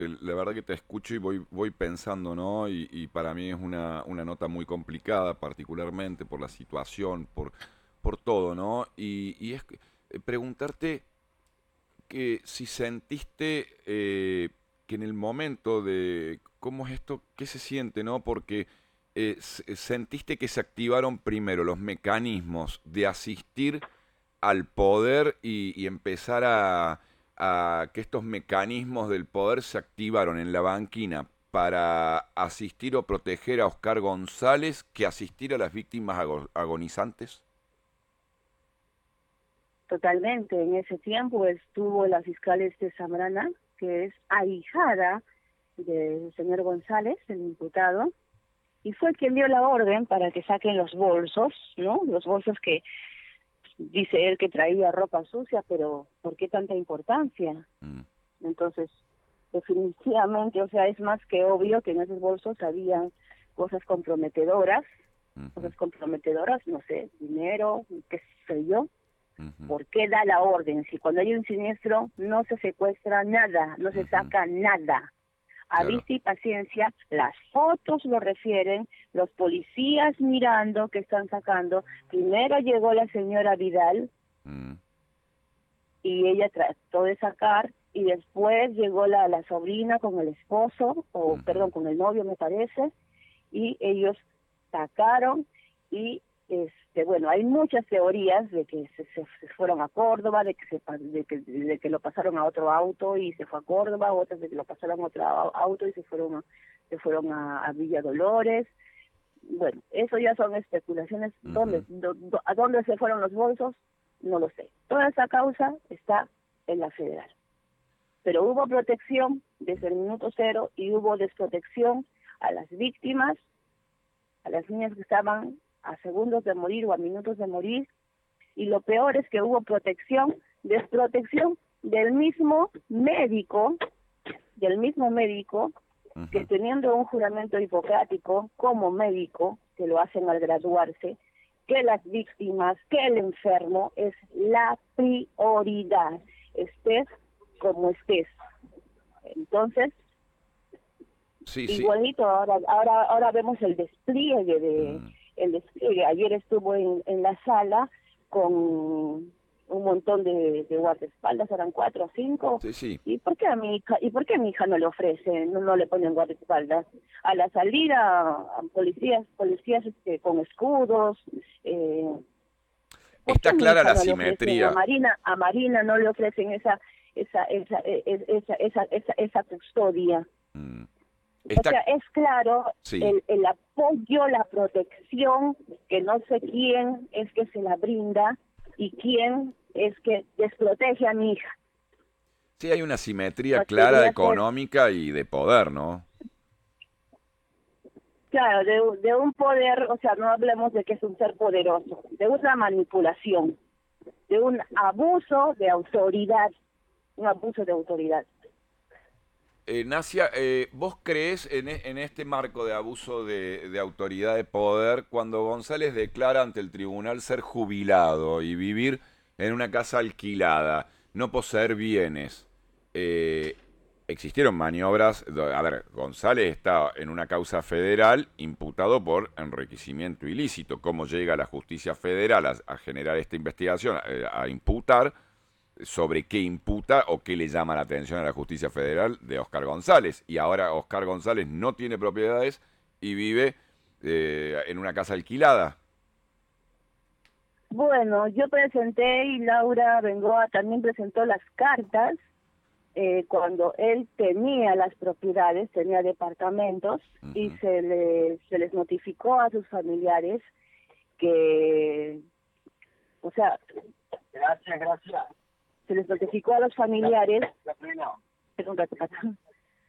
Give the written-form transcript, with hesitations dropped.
la verdad que te escucho y voy pensando, ¿no? Y para mí es una nota muy complicada, particularmente por la situación, por todo, ¿no? Y es preguntarte que si sentiste que en el momento de cómo es esto, qué se siente, ¿no? Porque sentiste que se activaron primero los mecanismos de asistir al poder y empezar a que estos mecanismos del poder se activaron en la banquina para asistir o proteger a Oscar González que asistir a las víctimas agonizantes. Totalmente. En ese tiempo estuvo la fiscal Zambrana, que es ahijada del señor González, el imputado, y fue quien dio la orden para que saquen los bolsos, ¿no? Los bolsos que dice él que traía ropa sucia, pero ¿por qué tanta importancia? Mm, Entonces, definitivamente, o sea, es más que obvio que en esos bolsos habían cosas ujú, no sé, dinero, qué sé yo. ujú, ¿Por qué da la orden? Si cuando hay un siniestro no se secuestra nada, no se ujú, saca nada. A claro. vista y paciencia, las fotos lo refieren, los policías mirando que están sacando. Primero llegó la señora Vidal Mm, y ella trató de sacar, y después llegó la sobrina con el esposo, o ujú, perdón, con el novio me parece, y ellos sacaron. Y bueno, hay muchas teorías de que se fueron a Córdoba, de que lo pasaron a otro auto y se fue a Córdoba, otras de que lo pasaron a otro auto y se fueron a Villa Dolores. Bueno, eso ya son especulaciones. ujú, ¿A dónde se fueron los bolsos? No lo sé. Toda esa causa está en la federal. Pero hubo protección desde el minuto cero y hubo desprotección a las víctimas, a las niñas que estaban a segundos de morir o a minutos de morir. Y lo peor es que hubo desprotección del mismo médico que ujú. teniendo un juramento hipocrático como médico, que lo hacen al graduarse, que las víctimas, que el enfermo es la prioridad, estés como estés. Entonces, Sí, sí. igualito, ahora vemos Mm, el despliegue. Ayer estuvo en la sala con un montón de guardaespaldas, eran 4 o 5. sí, sí. ¿Y por qué a mi hija no le ofrecen, no le ponen guardaespaldas? A la salida, a policías con escudos. ¿Por qué a Está mi clara hija la no le ofrecen? A simetría. Marina, a Marina no le ofrecen esa custodia. Mm, O sea, está, es claro sí. el apoyo, la protección, que no sé quién es que se la brinda y quién es que desprotege a mi hija. Sí, hay una simetría No clara debería ser, económica y de poder, ¿no? claro, de un poder, o sea, no hablemos de que es un ser poderoso, de una manipulación, de un abuso de autoridad. Nasia, ¿vos creés en este marco de abuso de autoridad de poder cuando González declara ante el tribunal ser jubilado y vivir en una casa alquilada, no poseer bienes? eh, Existieron maniobras. A ver, González está en una causa federal imputado por enriquecimiento ilícito. ¿Cómo llega la justicia federal a generar esta investigación, a imputar? Sobre qué imputa o qué le llama la atención a la justicia federal de Oscar González. Y ahora Oscar González no tiene propiedades y vive en una casa alquilada. Bueno, yo presenté y Laura Bengoa también presentó las cartas cuando él tenía las propiedades, tenía departamentos, y Ujú. se les notificó a sus familiares que, o sea, Gracias, gracias. se les notificó a los familiares, La plena. es un rato,